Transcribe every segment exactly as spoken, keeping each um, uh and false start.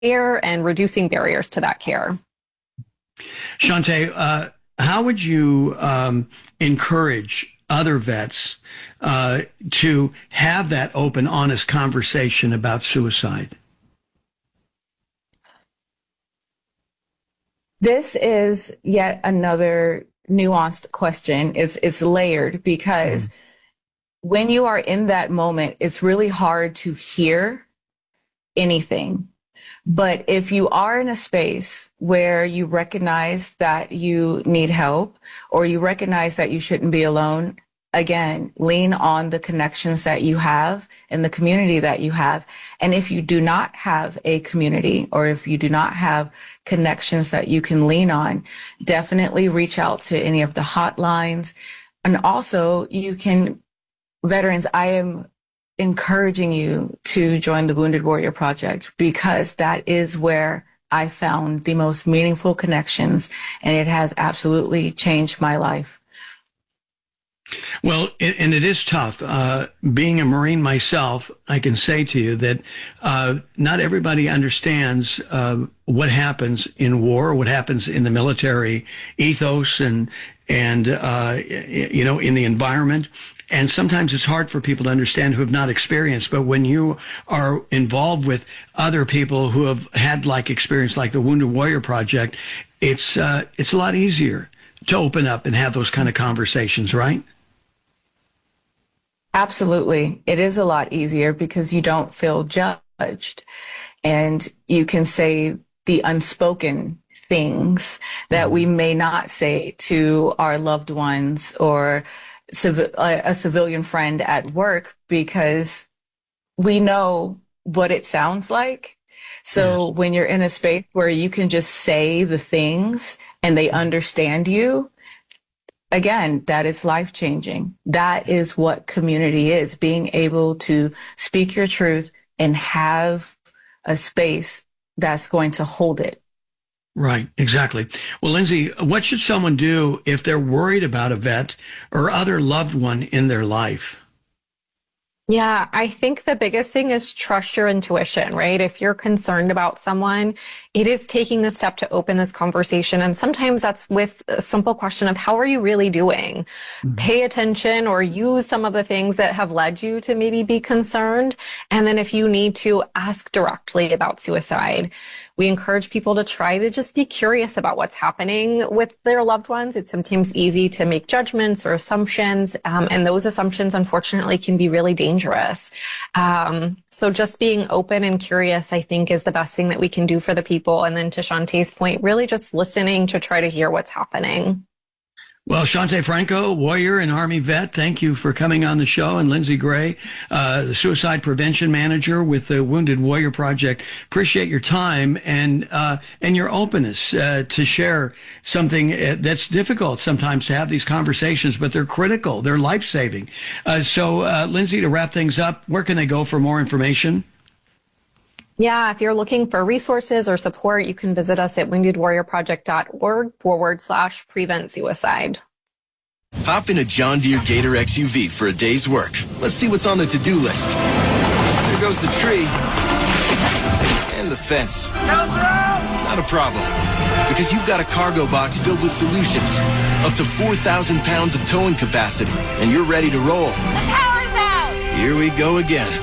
care and reducing barriers to that care. Shante, uh, how would you um, encourage other vets uh, to have that open, honest conversation about suicide? This is yet another nuanced question. It's, it's layered because mm. when you are in that moment, it's really hard to hear anything. But if you are in a space where you recognize that you need help or you recognize that you shouldn't be alone, again, lean on the connections that you have and the community that you have. And if you do not have a community or if you do not have connections that you can lean on, definitely reach out to any of the hotlines. And also you can, veterans, I am encouraging you to join the Wounded Warrior Project because that is where I found the most meaningful connections, and it has absolutely changed my life. Well, and it is tough. Uh, being a Marine myself, I can say to you that uh, not everybody understands uh, what happens in war, what happens in the military ethos and, and uh, you know, in the environment. And sometimes it's hard for people to understand who have not experienced. But when you are involved with other people who have had like experience like the Wounded Warrior Project, it's uh, it's a lot easier to open up and have those kind of conversations, right? Absolutely. It is a lot easier because you don't feel judged and you can say the unspoken things that we may not say to our loved ones or civ- a civilian friend at work because we know what it sounds like. So yes. When you're in a space where you can just say the things and they understand you, again, that is life-changing. That is what community is, being able to speak your truth and have a space that's going to hold it. Right, exactly. Well, Lindsay, what should someone do if they're worried about a vet or other loved one in their life? Yeah, I think the biggest thing is trust your intuition, right? If you're concerned about someone, it is taking the step to open this conversation. And sometimes that's with a simple question of how are you really doing? Mm-hmm. Pay attention or use some of the things that have led you to maybe be concerned. And then if you need to, ask directly about suicide. We encourage people to try to just be curious about what's happening with their loved ones. It's sometimes easy to make judgments or assumptions, um, and those assumptions, unfortunately, can be really dangerous. Um, so just being open and curious, I think, is the best thing that we can do for the people. And then to Shantae's point, really just listening to try to hear what's happening. Well, Shante Franco, Warrior and Army vet, thank you for coming on the show. And Lindsay Gray, uh, the Suicide Prevention Manager with the Wounded Warrior Project. Appreciate your time and uh, and your openness uh, to share something that's difficult sometimes to have these conversations, but they're critical. They're life-saving. Uh, so, uh, Lindsay, to wrap things up, where can they go for more information? Yeah, if you're looking for resources or support, you can visit us at wounded warrior project dot org forward slash prevent suicide. Hop in a John Deere Gator X U V for a day's work. Let's see what's on the to-do list. There goes the tree. And the fence. Not a problem. Because you've got a cargo box filled with solutions. Up to four thousand pounds of towing capacity. And you're ready to roll. The power's out! Here we go again.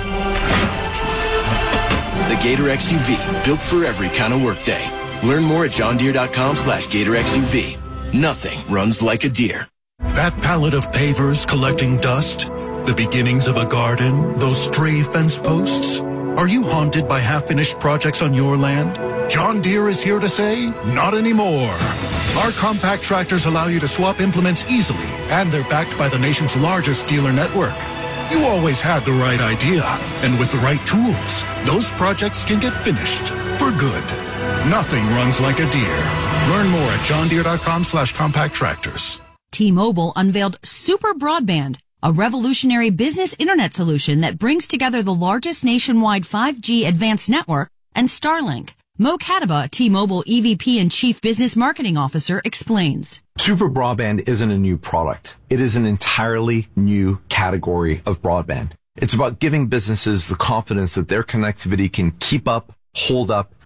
The Gator X U V, built for every kind of workday. Learn more at john deere dot com slash gator x u v. Nothing runs like a deer. That pallet of pavers collecting dust, the beginnings of a garden, those stray fence posts. Are you haunted by half-finished projects on your land? John Deere is here to say, not anymore. Our compact tractors allow you to swap implements easily, and they're backed by the nation's largest dealer network. You always had the right idea, and with the right tools, those projects can get finished for good. Nothing runs like a Deere. Learn more at john deere dot com slash compact tractors. T-Mobile unveiled Super Broadband, a revolutionary business internet solution that brings together the largest nationwide five G advanced network and Starlink. Mo Kataba, T-Mobile E V P and Chief Business Marketing Officer, explains. Super Broadband isn't a new product. It is an entirely new category of broadband. It's about giving businesses the confidence that their connectivity can keep up, hold up,